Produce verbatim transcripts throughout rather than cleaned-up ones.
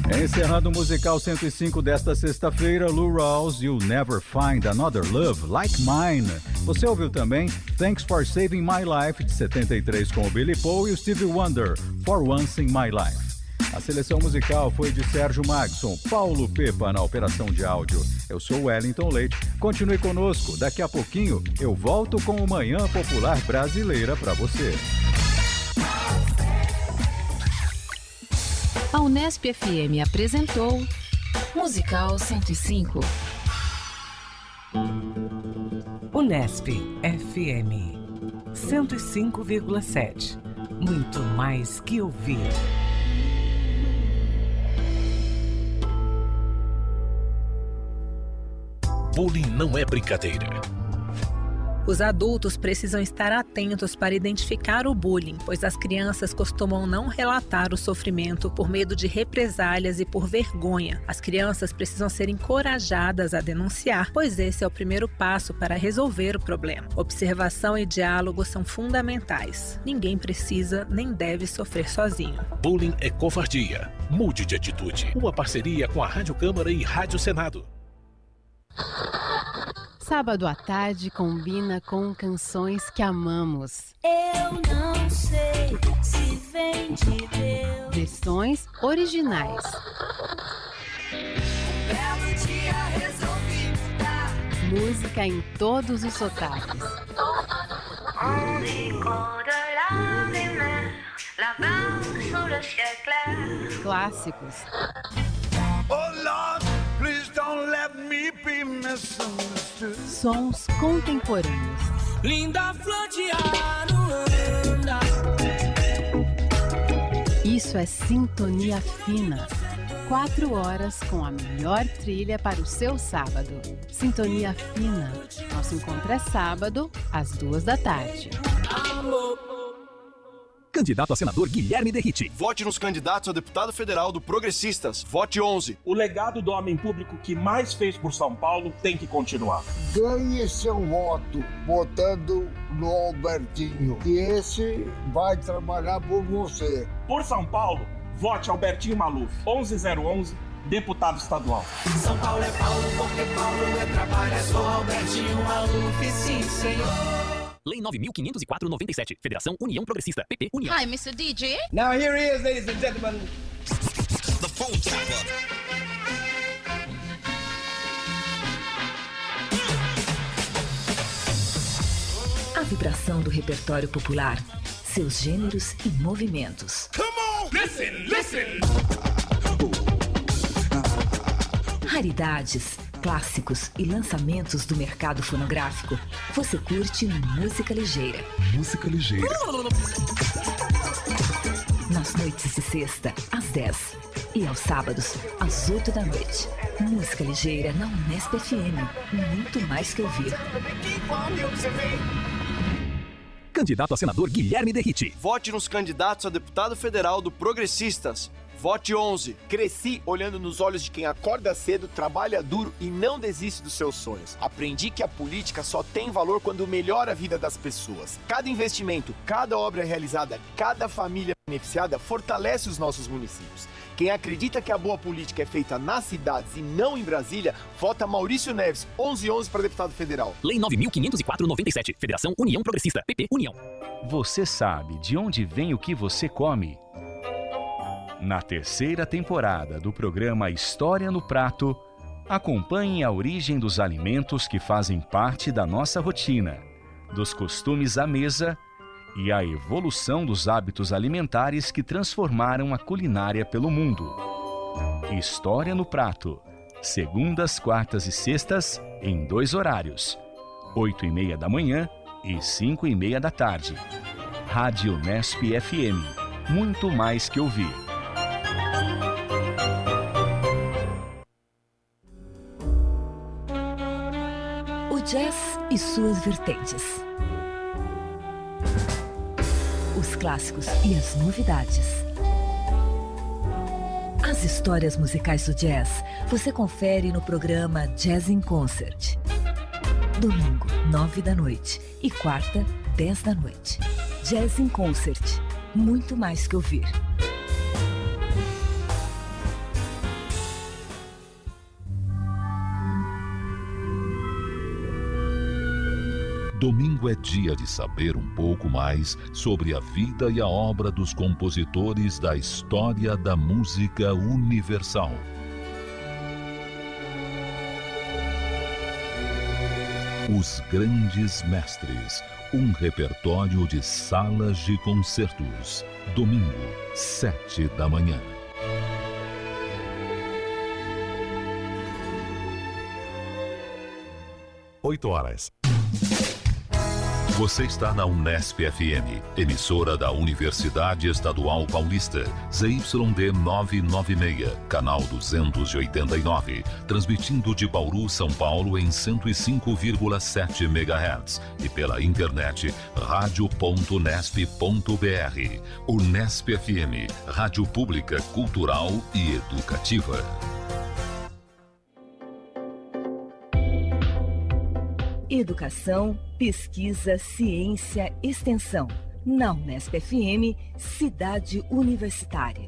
Encerrando o musical cento e cinco desta sexta-feira, Lou Rawls, You'll Never Find Another Love Like Mine. Você ouviu também Thanks for Saving My Life, de setenta e três, com o Billy Paul e o Stevie Wonder, For Once in My Life. A seleção musical foi de Sérgio Magson, Paulo Pepa na operação de áudio. Eu sou o Wellington Leite. Continue conosco. Daqui a pouquinho eu volto com o Manhã Popular Brasileira para você. A Unesp F M apresentou Musical cento e cinco. Unesp F M cento e cinco vírgula sete. Muito mais que ouvir. Bullying não é brincadeira. Os adultos precisam estar atentos para identificar o bullying, pois as crianças costumam não relatar o sofrimento por medo de represálias e por vergonha. As crianças precisam ser encorajadas a denunciar, pois esse é o primeiro passo para resolver o problema. Observação e diálogo são fundamentais. Ninguém precisa nem deve sofrer sozinho. Bullying é covardia. Mude de atitude. Uma parceria com a Rádio Câmara e Rádio Senado. Sábado à tarde combina com canções que amamos. Eu não sei se vem de Deus. Versões originais. Um belo dia resolvi mudar. Música em todos os sotaques. Clássicos. Oh Lord, please don't let me be misunderstood. Sons contemporâneos. Linda flor de Aruanda. Isso é Sintonia Fina. Quatro horas com a melhor trilha para o seu sábado. Sintonia Fina. Nosso encontro é sábado, às duas da tarde. Amor. Candidato a senador Guilherme Derrite. Vote nos candidatos a deputado federal do Progressistas. Vote onze. O legado do homem público que mais fez por São Paulo tem que continuar. Ganhe seu voto votando no Albertinho, que esse vai trabalhar por você. Por São Paulo, vote Albertinho Maluf, onze zero onze, deputado estadual. São Paulo é Paulo, porque Paulo é trabalho. É só Albertinho Maluf, sim senhor. Lei nove mil quinhentos e quatro, noventa e sete. Federação União Progressista. P P União. Hi, mister D J. Now here he is, ladies and gentlemen. The Phone Tapper. A vibração do repertório popular, seus gêneros e movimentos. Come on, listen, listen. Raridades, clássicos e lançamentos do mercado fonográfico. Você curte música ligeira. Música ligeira. Nas noites de sexta, às dez. E aos sábados, às oito da noite. Música ligeira na Unesp F M. Muito mais que ouvir. Candidato a senador Guilherme Derrite. Vote nos candidatos a deputado federal do Progressistas. Vote onze. Cresci olhando nos olhos de quem acorda cedo, trabalha duro e não desiste dos seus sonhos. Aprendi que a política só tem valor quando melhora a vida das pessoas. Cada investimento, cada obra realizada, cada família beneficiada fortalece os nossos municípios. Quem acredita que a boa política é feita nas cidades e não em Brasília, vota Maurício Neves, onze onze para deputado federal. Lei nove mil quinhentos e quatro, noventa e sete. Federação União Progressista. P P União. Você sabe de onde vem o que você come? Na terceira temporada do programa História no Prato, acompanhe a origem dos alimentos que fazem parte da nossa rotina, dos costumes à mesa e a evolução dos hábitos alimentares que transformaram a culinária pelo mundo. História no Prato, segundas, quartas e sextas, em dois horários, oito e meia da manhã e cinco e meia da tarde. Rádio Unesp F M, muito mais que ouvir. O jazz e suas vertentes. Os clássicos e as novidades. As histórias musicais do jazz você confere no programa Jazz in Concert. Domingo, nove da noite e quarta, dez da noite. Jazz in Concert. Muito mais que ouvir. Domingo é dia de saber um pouco mais sobre a vida e a obra dos compositores da história da música universal. Os Grandes Mestres, um repertório de salas de concertos. Domingo, sete da manhã. Oito horas. Você está na Unesp F M, emissora da Universidade Estadual Paulista, Z Y D novecentos e noventa e seis, canal duzentos e oitenta e nove, transmitindo de Bauru, São Paulo em cento e cinco vírgula sete megahertz e pela internet rádio ponto unesp ponto br. Unesp F M, rádio pública, cultural e educativa. Educação, pesquisa, ciência, extensão. Na Unesp F M, Cidade Universitária.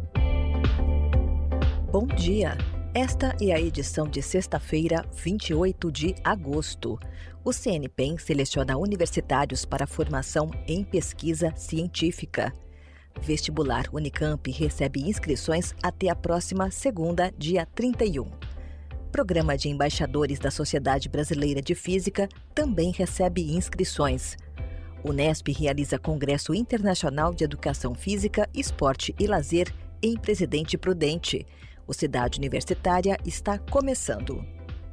Bom dia! Esta é a edição de sexta-feira, vinte e oito de agosto. O C N P E M seleciona universitários para formação em pesquisa científica. Vestibular Unicamp recebe inscrições até a próxima segunda, dia trinta e um. Programa de Embaixadores da Sociedade Brasileira de Física também recebe inscrições. Unesp realiza Congresso Internacional de Educação Física, Esporte e Lazer em Presidente Prudente. O Cidade Universitária está começando.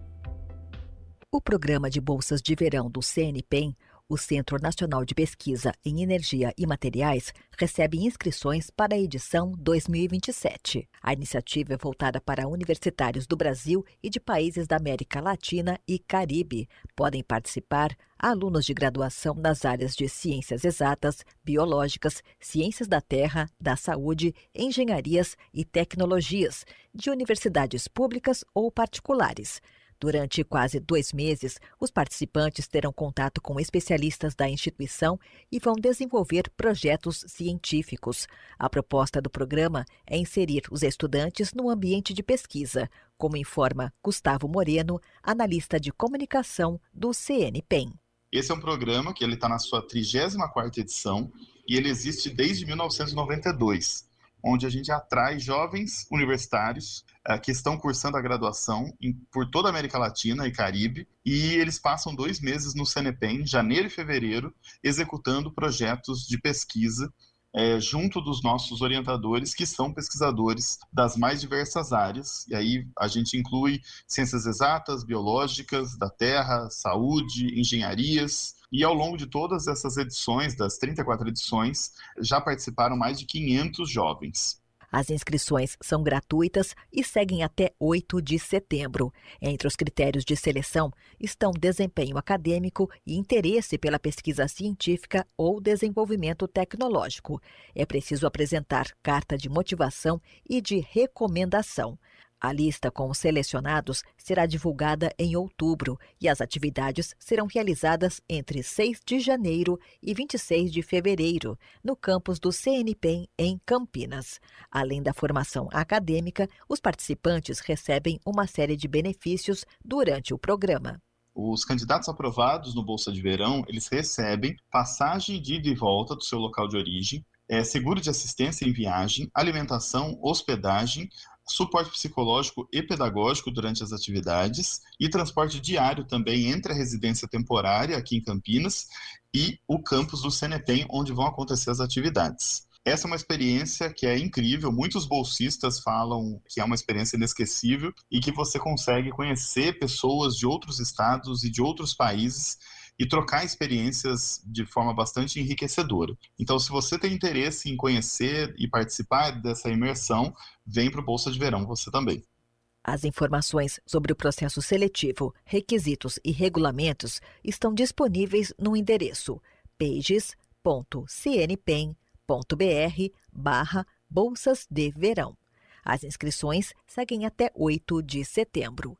O Programa de Bolsas de Verão do C N P E M, o Centro Nacional de Pesquisa em Energia e Materiais, recebe inscrições para a edição dois mil e vinte e sete. A iniciativa é voltada para universitários do Brasil e de países da América Latina e Caribe. Podem participar alunos de graduação nas áreas de Ciências Exatas, Biológicas, Ciências da Terra, da Saúde, Engenharias e Tecnologias, de universidades públicas ou particulares. Durante quase dois meses, os participantes terão contato com especialistas da instituição e vão desenvolver projetos científicos. A proposta do programa é inserir os estudantes no ambiente de pesquisa, como informa Gustavo Moreno, analista de comunicação do C N P E M. Esse é um programa que ele está na sua trigésima quarta edição e ele existe desde mil novecentos e noventa e dois. Onde a gente atrai jovens universitários uh, que estão cursando a graduação em, por toda a América Latina e Caribe, e eles passam dois meses no C N P E M, janeiro e fevereiro, executando projetos de pesquisa é, junto dos nossos orientadores, que são pesquisadores das mais diversas áreas, e aí a gente inclui ciências exatas, biológicas, da terra, saúde, engenharias. E ao longo de todas essas edições, das trinta e quatro edições, já participaram mais de quinhentos jovens. As inscrições são gratuitas e seguem até oito de setembro. Entre os critérios de seleção estão desempenho acadêmico e interesse pela pesquisa científica ou desenvolvimento tecnológico. É preciso apresentar carta de motivação e de recomendação. A lista com os selecionados será divulgada em outubro e as atividades serão realizadas entre seis de janeiro e vinte e seis de fevereiro, no campus do C N P E M em Campinas. Além da formação acadêmica, os participantes recebem uma série de benefícios durante o programa. Os candidatos aprovados no Bolsa de Verão, eles recebem passagem de ida e volta do seu local de origem, é, seguro de assistência em viagem, alimentação, hospedagem, suporte psicológico e pedagógico durante as atividades e transporte diário também entre a residência temporária aqui em Campinas e o campus do C N P E M, onde vão acontecer as atividades. Essa é uma experiência que é incrível, muitos bolsistas falam que é uma experiência inesquecível e que você consegue conhecer pessoas de outros estados e de outros países e trocar experiências de forma bastante enriquecedora. Então, se você tem interesse em conhecer e participar dessa imersão, vem para o Bolsa de Verão você também. As informações sobre o processo seletivo, requisitos e regulamentos estão disponíveis no endereço pages ponto c n p e m ponto b r barra bolsas de verão. As inscrições seguem até oito de setembro.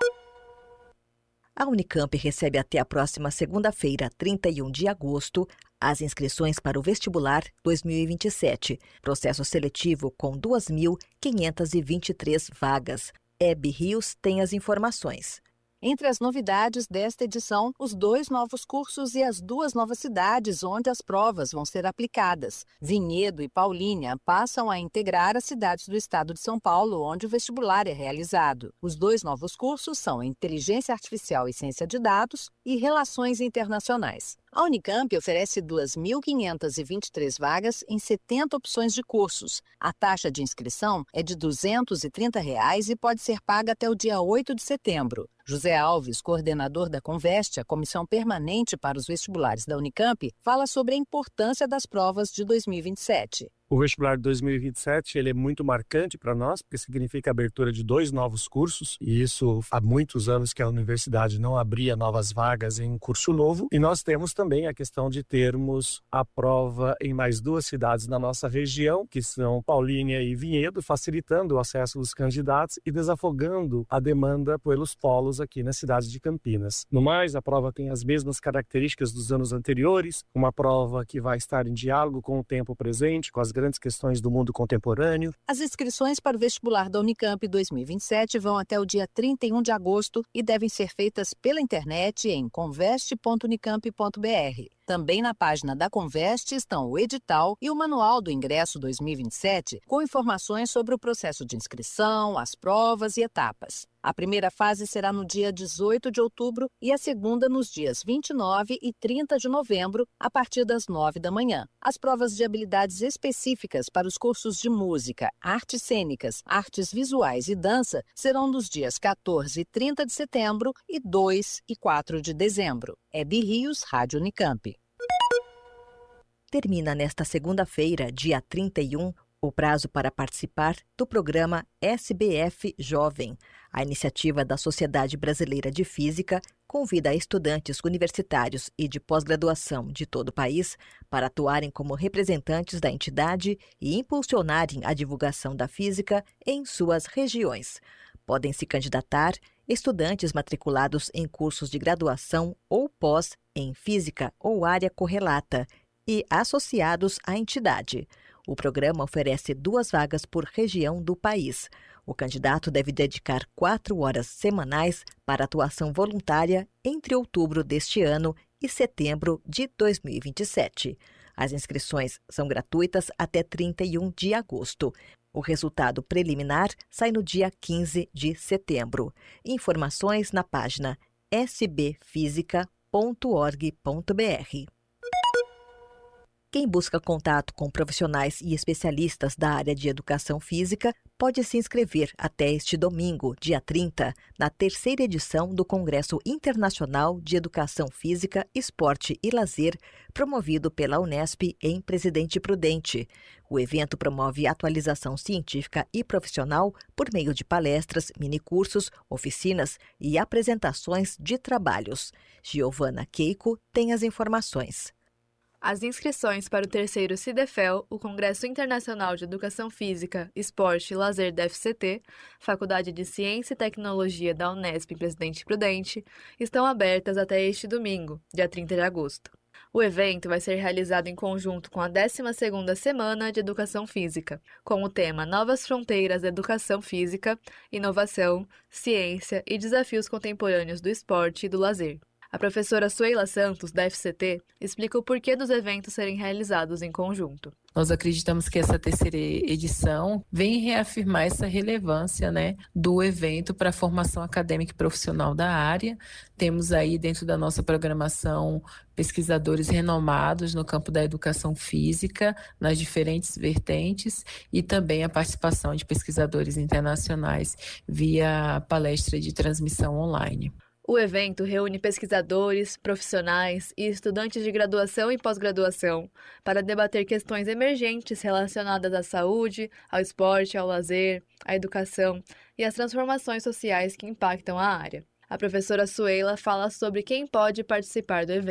A Unicamp recebe até a próxima segunda-feira, trinta e um de agosto, as inscrições para o vestibular dois mil e vinte e sete, processo seletivo com duas mil quinhentas e vinte e três vagas. Hebe Rios tem as informações. Entre as novidades desta edição, os dois novos cursos e as duas novas cidades onde as provas vão ser aplicadas. Vinhedo e Paulínia passam a integrar as cidades do estado de São Paulo, onde o vestibular é realizado. Os dois novos cursos são Inteligência Artificial e Ciência de Dados e Relações Internacionais. A Unicamp oferece duas mil quinhentas e vinte e três vagas em setenta opções de cursos. A taxa de inscrição é de duzentos e trinta reais e pode ser paga até o dia oito de setembro. José Alves, coordenador da Conveste, a comissão permanente para os vestibulares da Unicamp, fala sobre a importância das provas de dois mil e vinte e sete. O vestibular de dois mil e vinte e sete ele é muito marcante para nós, porque significa a abertura de dois novos cursos, e isso há muitos anos que a universidade não abria novas vagas em curso novo. E nós temos também a questão de termos a prova em mais duas cidades na nossa região, que são Paulínia e Vinhedo, facilitando o acesso dos candidatos e desafogando a demanda pelos polos aqui na cidade de Campinas. No mais, a prova tem as mesmas características dos anos anteriores, uma prova que vai estar em diálogo com o tempo presente, com as grandes questões do mundo contemporâneo. As inscrições para o vestibular da Unicamp dois mil e vinte e sete vão até o dia trinta e um de agosto e devem ser feitas pela internet em conveste ponto unicamp ponto b r. Também na página da Conveste estão o edital e o Manual do Ingresso dois mil e vinte e sete, com informações sobre o processo de inscrição, as provas e etapas. A primeira fase será no dia dezoito de outubro e a segunda nos dias vinte e nove e trinta de novembro, a partir das nove da manhã. As provas de habilidades específicas para os cursos de música, artes cênicas, artes visuais e dança serão nos dias quatorze e trinta de setembro e dois e quatro de dezembro. Hebe Rios, Rádio Unicamp. Termina nesta segunda-feira, dia trinta e um, o prazo para participar do programa S B F Jovem. A iniciativa da Sociedade Brasileira de Física convida estudantes universitários e de pós-graduação de todo o país para atuarem como representantes da entidade e impulsionarem a divulgação da física em suas regiões. Podem se candidatar estudantes matriculados em cursos de graduação ou pós em física ou área correlata e associados à entidade. O programa oferece duas vagas por região do país. O candidato deve dedicar quatro horas semanais para atuação voluntária entre outubro deste ano e setembro de dois mil e vinte e sete. As inscrições são gratuitas até trinta e um de agosto. O resultado preliminar sai no dia quinze de setembro. Informações na página s b física ponto org ponto b r. Quem busca contato com profissionais e especialistas da área de educação física pode se inscrever até este domingo, dia trinta, na terceira edição do Congresso Internacional de Educação Física, Esporte e Lazer, promovido pela Unesp em Presidente Prudente. O evento promove atualização científica e profissional por meio de palestras, minicursos, oficinas e apresentações de trabalhos. Giovana Keiko tem as informações. As inscrições para o terceiro CIDEFEL, o Congresso Internacional de Educação Física, Esporte e Lazer da F C T, Faculdade de Ciência e Tecnologia da Unesp em Presidente Prudente, estão abertas até este domingo, dia trinta de agosto. O evento vai ser realizado em conjunto com a décima segunda Semana de Educação Física, com o tema Novas Fronteiras da Educação Física, Inovação, Ciência e Desafios Contemporâneos do Esporte e do Lazer. A professora Sueila Santos, da F C T, explica o porquê dos eventos serem realizados em conjunto. Nós acreditamos que essa terceira edição vem reafirmar essa relevância, né, do evento para a formação acadêmica e profissional da área. Temos aí dentro da nossa programação pesquisadores renomados no campo da educação física, nas diferentes vertentes, e também a participação de pesquisadores internacionais via palestra de transmissão online. O evento reúne pesquisadores, profissionais e estudantes de graduação e pós-graduação para debater questões emergentes relacionadas à saúde, ao esporte, ao lazer, à educação e às transformações sociais que impactam a área. A professora Sueila fala sobre quem pode participar do evento.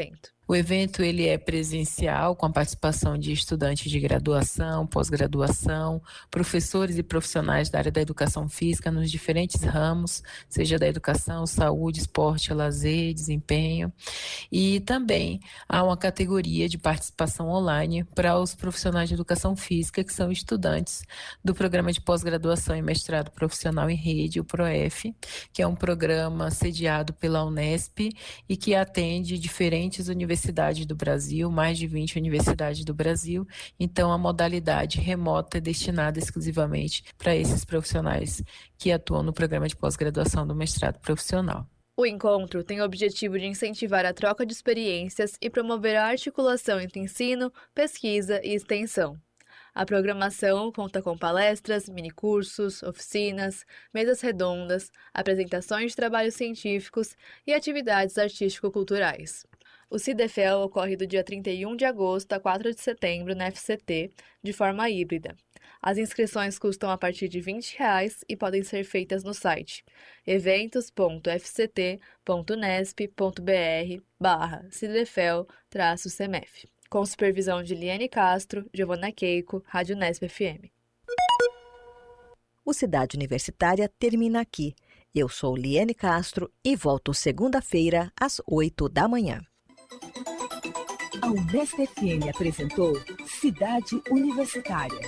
O evento ele é presencial, com a participação de estudantes de graduação, pós-graduação, professores e profissionais da área da educação física nos diferentes ramos, seja da educação, saúde, esporte, lazer, desempenho. E também há uma categoria de participação online para os profissionais de educação física, que são estudantes do programa de pós-graduação e mestrado profissional em rede, o PROEF, que é um programa sediado pela Unesp e que atende diferentes universidades Universidades do Brasil, mais de vinte universidades do Brasil. Então, a modalidade remota é destinada exclusivamente para esses profissionais que atuam no programa de pós-graduação do mestrado profissional. O encontro tem o objetivo de incentivar a troca de experiências e promover a articulação entre ensino, pesquisa e extensão. A programação conta com palestras, minicursos, oficinas, mesas redondas, apresentações de trabalhos científicos e atividades artístico-culturais. O Cidefel ocorre do dia trinta e um de agosto a quatro de setembro na F C T, de forma híbrida. As inscrições custam a partir de vinte reais e podem ser feitas no site eventos ponto f c t ponto nesp ponto b r barra cidefel traço c m f. Com supervisão de Liane Castro, Giovana Keiko, Rádio Nesp F M. O Cidade Universitária termina aqui. Eu sou Liane Castro e volto segunda-feira às oito da manhã. A Unesp F M apresentou Cidade Universitária.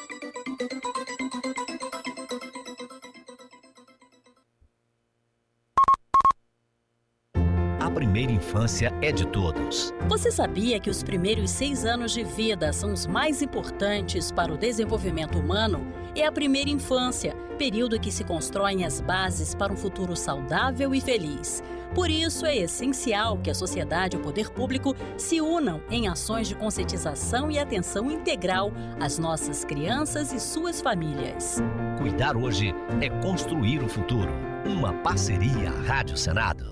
A primeira infância é de todos. Você sabia que os primeiros seis anos de vida são os mais importantes para o desenvolvimento humano? É a primeira infância, período em que se constroem as bases para um futuro saudável e feliz. Por isso, é essencial que a sociedade e o poder público se unam em ações de conscientização e atenção integral às nossas crianças e suas famílias. Cuidar hoje é construir o futuro. Uma parceria Rádio Senado.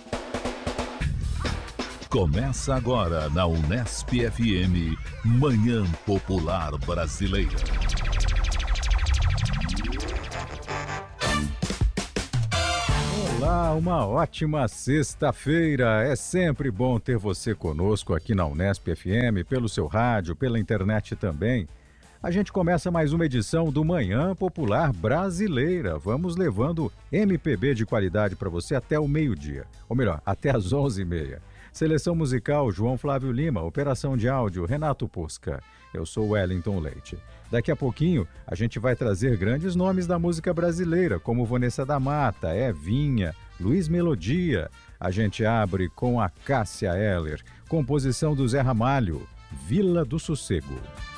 Começa agora na Unesp F M, Manhã Popular Brasileira. Olá, uma ótima sexta-feira. É sempre bom ter você conosco aqui na Unesp F M, pelo seu rádio, pela internet também. A gente começa mais uma edição do Manhã Popular Brasileira. Vamos levando M P B de qualidade para você até o meio-dia. Ou melhor, até às onze e meia. Seleção musical, João Flávio Lima. Operação de áudio, Renato Pusca. Eu sou Wellington Leite. Daqui a pouquinho, a gente vai trazer grandes nomes da música brasileira, como Vanessa da Mata, Evinha, Luiz Melodia. A gente abre com a Cássia Eller, composição do Zé Ramalho, Vila do Sossego.